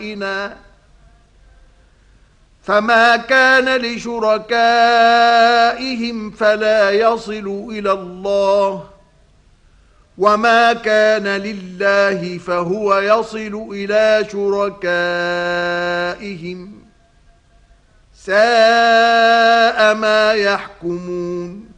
شركائنا فما كان لشركائهم فلا يصل إلى الله وما كان لله فهو يصل إلى شركائهم ساء ما يحكمون